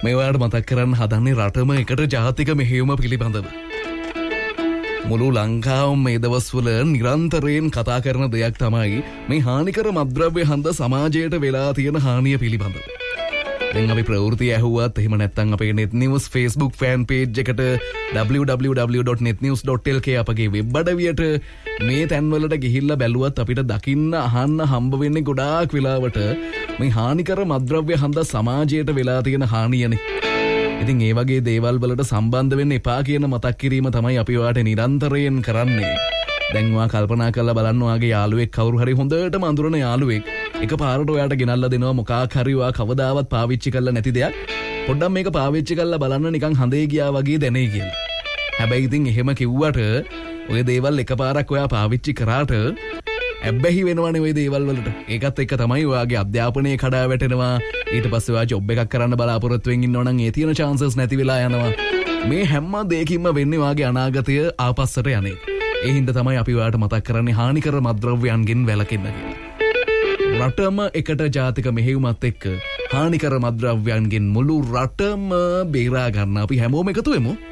මේවාට මතක් කරන්න හදන්නේ රටම එකට ජාතික මෙහෙයුම පිළිබඳව. මුළු ලංකාවම මේ දවස්වල නිරන්තරයෙන් කතා කරන දෙයක් තමයි මේ හානිකර මත්ද්‍රව්‍ය හන්ද සමාජයට වෙලා තියෙන හානිය පිළිබඳව. දැන් අපි ප්‍රවෘත්ති ඇහුවත් එහෙම නැත්නම් අපේ net news Facebook fan page එකට www.netnews.lk අපගේ වෙබ් අඩවියට මේ තැන්වලට ගිහිල්ලා බැලුවත් අපිට දකින්න අහන්න හම්බ වෙන්නේ ගොඩාක් වෙලාවට මේ හානිකර මත්ද්‍රව්‍ය හන්ද සමාජයට වෙලා තියෙන හානියනේ. ඉතින් ඒ වගේ දේවල් වලට සම්බන්ධ වෙන්න එපා කියන මතක් කිරීම තමයි අපි ඔයාලට නිරන්තරයෙන් කරන්නේ. දැන් ඔයා කල්පනා කරලා බලන්න ඔයාගේ යාළුවෙක් කවුරු හරි හොඳටම අඳුරන යාළුවෙක් එකපාරට ඔයාට ගෙනල්ලා දෙනවා මොකක් හරි ඔයා කවදාවත් පාවිච්චි කරලා නැති දෙයක්. පොඩ්ඩක් මේක පාවිච්චි කරලා බලන්න නිකන් හඳේ ගියා වගේ දැනේ කියලා. හැබැයි ඉතින් එහෙම කිව්වට ඔය දේවල් එකපාරක් ඔයා පාවිච්චි කරාට ඇබ්බැහි වෙනවනේ ওই දේවල් වලට. ඒකත් එක්ක තමයි ඔයාගේ අධ්‍යාපනයේ කඩා වැටෙනවා. ඊට පස්සේ ඔයා ජොබ් එකක් කරන්න බලාපොරොත්තු වෙමින් ඉන්නවා නම් ඒ තියෙන chances නැති වෙලා යනවා. මේ හැම දෙයකින්ම වෙන්නේ ඔයාගේ අනාගතය ආපස්සට යන්නේ. ඒ හින්දා තමයි අපි ඔයාලට මතක් කරන්නේ හානිකර මත්ද්‍රව්‍යයන්ගෙන් වැළකෙන්න කියලා. රටම එකට ජාතික මෙහෙයුමත් එක්ක හානිකර මත්ද්‍රව්‍යයන්ගෙන් මුළු රටම බේරා ගන්න අපි හැමෝම එකතු වෙමු.